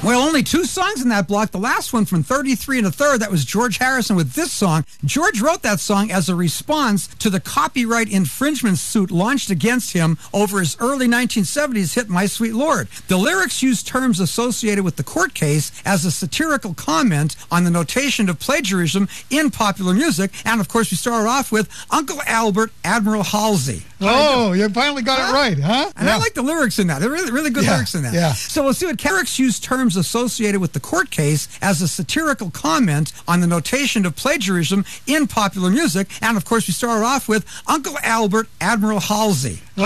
Well, only two songs in that block. The last one from 33 1/3, that was George Harrison with this song. George wrote that song as a response to the copyright infringement suit launched against him over his early 1970s hit My Sweet Lord. The lyrics use terms associated with the court case as a satirical comment on the notation of plagiarism in popular music. And, of course, we start off with Uncle Albert, Admiral Halsey. Oh, you finally got it right, huh? And I like the lyrics in that. They're really, really good lyrics in that. Yeah. So we'll see what lyrics use terms associated with the court case as a satirical comment on the notation of plagiarism in popular music. And, of course, we start off with Uncle Albert, Admiral Halsey.